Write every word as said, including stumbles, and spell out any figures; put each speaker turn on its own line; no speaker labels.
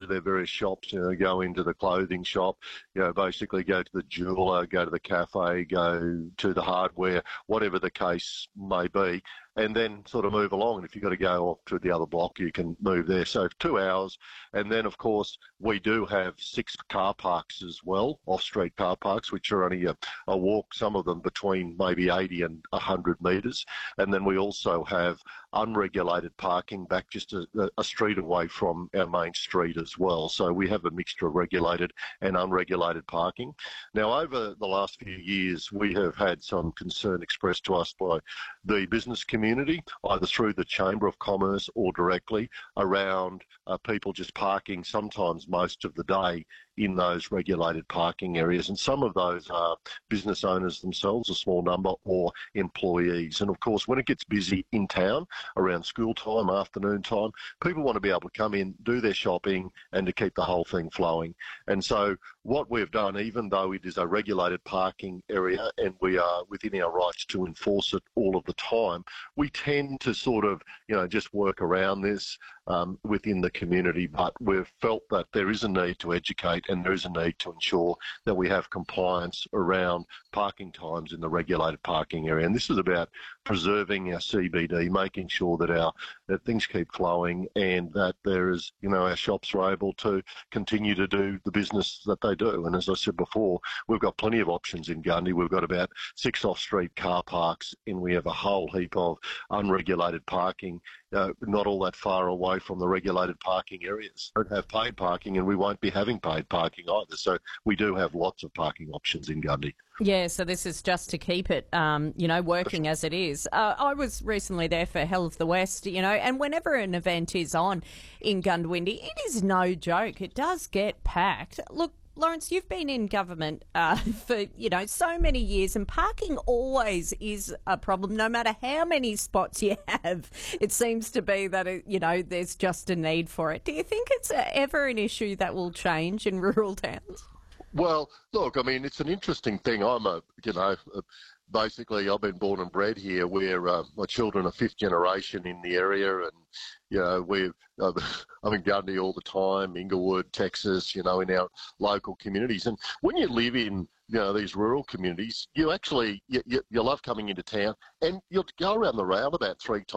their various shops, you know, go into the clothing shop, you know, basically go to the jeweler, go to the cafe, go to the hardware, whatever the case may be, and then sort of move along. And if you've got to go off to the other block, you can move there. So two hours. And then, of course, we do have six car parks as well, off-street car parks, which are only a, a walk, some of them between maybe eighty and one hundred metres. And then we also have unregulated parking back just a, a street away from our main street as well. So we have a mixture of regulated and unregulated parking. Now, over the last few years, we have had some concern expressed to us by the business community, either through the Chamber of Commerce or directly, around uh, people just parking sometimes most of the day in those regulated parking areas. And some of those are business owners themselves, a small number, or employees. And of course, when it gets busy in town around school time, afternoon time, people want to be able to come in, do their shopping, and to keep the whole thing flowing. And so what we've done, even though it is a regulated parking area and we are within our rights to enforce it all of the time, we tend to sort of, you know, just work around this um, within the community. But we've felt that there is a need to educate and there is a need to ensure that we have compliance around parking times in the regulated parking area. And this is about preserving our C B D, making sure that our that things keep flowing and that there is, you know, our shops are able to continue to do the business that they do. And as I said before, we've got plenty of options in Gundy. We've got about six off-street car parks and we have a whole heap of unregulated parking, uh, not all that far away from the regulated parking areas. We don't have paid parking and we won't be having paid parking either. So we do have lots of parking options in Gundy.
Yeah, so this is just to keep it, um, you know, working as it is. Uh, I was recently there for Hell of the West, you know, and whenever an event is on in Goondiwindi, it is no joke. It does get packed. Look, Lawrence, you've been in government uh, for, you know, so many years, and parking always is a problem, no matter how many spots you have. It seems to be that, it, you know, there's just a need for it. Do you think it's ever an issue that will change in rural towns?
Well, look, I mean, it's an interesting thing. I'm a, you know, a, basically I've been born and bred here where uh, my children are fifth generation in the area and, you know, we're, uh, I'm in Gundy all the time, Inglewood, Texas, you know, in our local communities. And when you live in, you know, these rural communities, you actually, you, you, you love coming into town and you'll go around the roundabout three times